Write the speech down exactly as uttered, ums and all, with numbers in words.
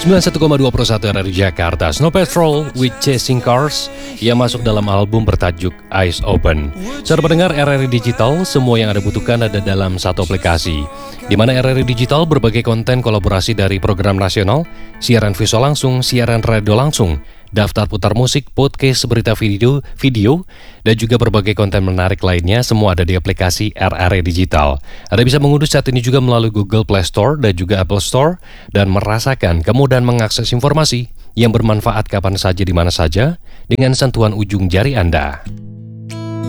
sembilan puluh satu koma dua Pro satu R R I Jakarta, Snow Patrol with Chasing Cars yang masuk dalam album bertajuk Eyes Open. Saudara pendengar R R I Digital, semua yang Anda butuhkan ada dalam satu aplikasi, di mana R R I Digital berbagai konten kolaborasi dari program nasional, siaran visual langsung, siaran radio langsung, daftar putar musik, podcast, berita video, video, dan juga berbagai konten menarik lainnya, semua ada di aplikasi R R I Digital. Anda bisa mengunduh saat ini juga melalui Google Play Store dan juga Apple Store, dan merasakan kemudahan mengakses informasi yang bermanfaat kapan saja di mana saja dengan sentuhan ujung jari Anda.